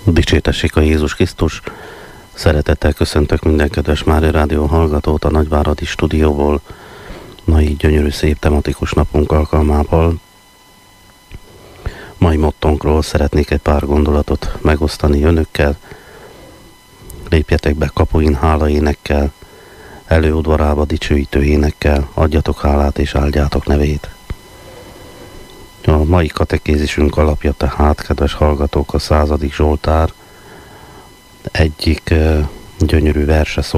Dicsértessék a Jézus Krisztus! Szeretettel köszöntök minden kedves Mária Rádió hallgatót a Nagyváradi stúdióból, mai gyönyörű szép tematikus napunk alkalmával. Mai mottónkról szeretnék egy pár gondolatot megosztani önökkel. Lépjetek be kapuin hálaénekkel, előudvarába dicsőítő énekkel, adjatok hálát és áldjátok nevét. A mai katekézisünk alapja tehát, kedves hallgatók, a 100. Zsoltár egyik gyönyörű verse szól